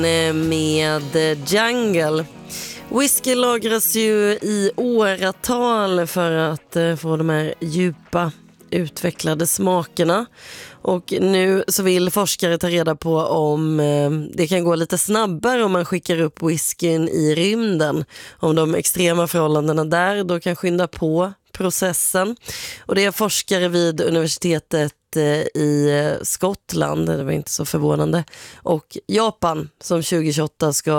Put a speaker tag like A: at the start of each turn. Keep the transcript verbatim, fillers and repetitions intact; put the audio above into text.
A: med Jungle. Whisky lagras ju i åratal för att eh, få de här djupa utvecklade smakerna. Och nu så vill forskare ta reda på om eh, det kan gå lite snabbare om man skickar upp whiskyn i rymden. Om de extrema förhållandena där då kan skynda på processen. Och det är forskare vid universitetet i Skottland, det var inte så förvånande, och Japan som tjugo tjugoåtta ska